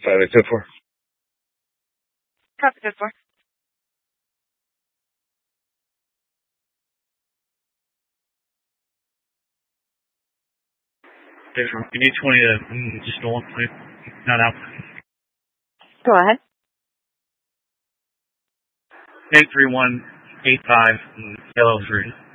5824. Copy, 4. You need 20 to just go on, please. Not out. Go ahead. 83185 Yellow Street.